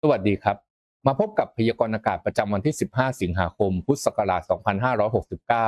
สวัสดีครับมาพบกับพยากรณ์อากาศประจำวันที่ 15 สิงหาคม พุทธศักราช 2569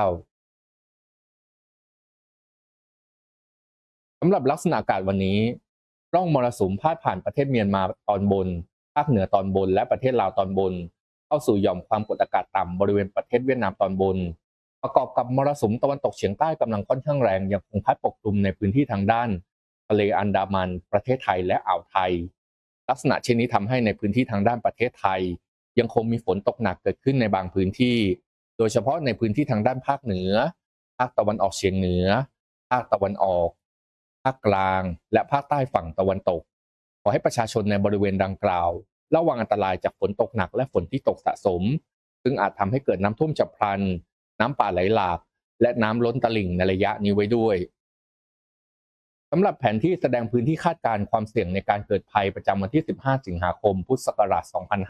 สำหรับลักษณะอากาศวันนี้ร่องมรสุมพาดผ่านประเทศเมียนมาตอนบนภาคเหนือตอนบนและประเทศลาวตอนบนเข้าสู่หย่อมความกดอากาศต่ำบริเวณประเทศเวียดนามตอนบนประกอบกับมรสุมตะวันตกเฉียงใต้กำลังค่อนข้างแรงยังคงพัดปกคลุมในพื้นที่ทางด้านทะเลอันดามันประเทศไทยและอ่าวไทยลักษณะเช่นนี้ทำให้ในพื้นที่ทางด้านประเทศไทยยังคงมีฝนตกหนักเกิดขึ้นในบางพื้นที่โดยเฉพาะในพื้นที่ทางด้านภาคเหนือภาคตะวันออกเฉียงเหนือภาคตะวันออก ภาคกลางและภาคใต้ฝั่งตะวันตกขอให้ประชาชนในบริเวณดังกล่าวระวังอันตรายจากฝนตกหนักและฝนที่ตกสะสมซึ่งอาจทำให้เกิดน้ำท่วมฉับพลันน้ำป่าไหลหลากและน้ำล้นตลิ่งในระยะนี้ไว้ด้วยสำหรับแผนที่แสดงพื้นที่คาดการณ์ความเสี่ยงในการเกิดภัยประจำวันที่ 15 สิงหาคม พุทธศักราช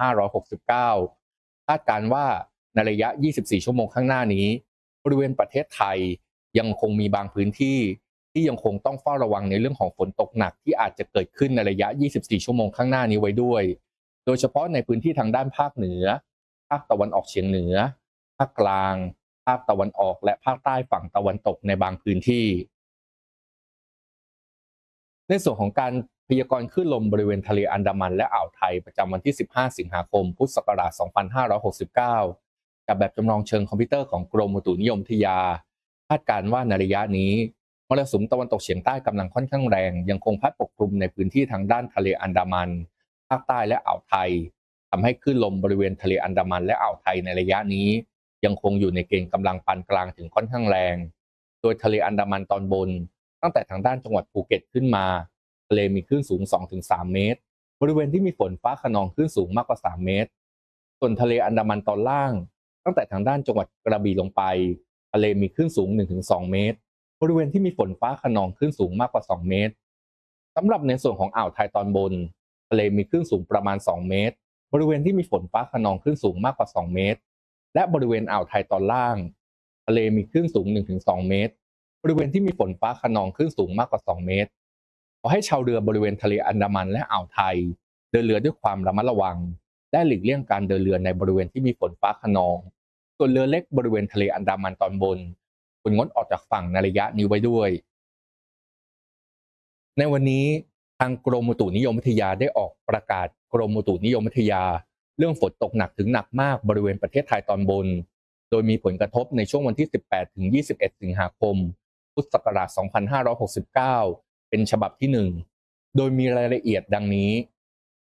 2569 คาดการณ์ว่าในระยะ 24 ชั่วโมงข้างหน้านี้บริเวณประเทศไทยยังคงมีบางพื้นที่ที่ยังคงต้องเฝ้าระวังในเรื่องของฝนตกหนักที่อาจจะเกิดขึ้นในระยะ 24 ชั่วโมงข้างหน้านี้ไว้ด้วยโดยเฉพาะในพื้นที่ทางด้านภาคเหนือภาคตะวันออกเฉียงเหนือภาคกลางภาคตะวันออกและภาคใต้ฝั่งตะวันตกในบางพื้นที่ ในส่วนของการพยากรณ์คลื่นลมบริเวณทะเลอันดามันและอ่าวไทยประจำวันที่ 15 สิงหาคม พุทธศักราช 2569 กับแบบจำลองเชิงคอมพิวเตอร์ของกรมอุตุนิยมวิทยาคาดการณ์ว่าในระยะนี้มรสุมตะวันตกเฉียงใต้กำลังค่อนข้างแรงยังคงพัดปกคลุมในพื้นที่ทางด้านทะเลอันดามันภาคใต้และอ่าวไทยทำให้คลื่นลมบริเวณทะเลอันดามันและอ่าวไทยในระยะนี้ยังคงอยู่ในเกณฑ์กำลังปานกลางถึงค่อนข้างแรงโดยทะเลอันดามันตอนบนตั้งแต่ทางด้านจังหวัดภูเก็ตขึ้นมา ทะเลมีคลื่นสูง 2-3 เมตร บริเวณที่มีฝนฟ้าคะนองคลื่นสูงมากกว่า 3 เมตร ส่วนทะเลอันดามันตอนล่างตั้งแต่ทางด้านจังหวัดกระบี่ลงไปทะเลมีคลื่นสูง 1-2 เมตร บริเวณที่มีฝนฟ้าคะนองคลื่นสูงมากกว่า 2 เมตร สำหรับในส่วนของอ่าวไทยตอนบนทะเลมีคลื่นสูงประมาณ 2 เมตร บริเวณที่มีฝนฟ้าคะนองคลื่นสูงมากกว่า 2 เมตร และบริเวณอ่าวไทยตอนล่างทะเลมีคลื่นสูง 1-2 เมตร บริเวณที่มีฝนฟ้าคะนองคลื่นสูงมากกว่า 2 เมตร ขอให้ชาวเรือบริเวณทะเลอันดามันและอ่าวไทยเดินเรือด้วยความระมัดระวังและหลีกเลี่ยงการเดินเรือในบริเวณที่มีฝนฟ้าคะนองส่วนเรือเล็กบริเวณทะเลอันดามันตอนบนควรงดออกจากฝั่งในระยะนี้ไว้ด้วยในวันนี้ทางกรมอุตุนิยมวิทยาได้ออกประกาศกรมอุตุนิยมวิทยาเรื่องฝนตกหนักถึงหนักมากบริเวณประเทศไทยตอนบนโดยมีผลกระทบในช่วงวันที่ 18 ถึง 21 สิงหาคม พุทธศักราช 2569 เป็นฉบับที่ 1 โดยมีรายละเอียดดังนี้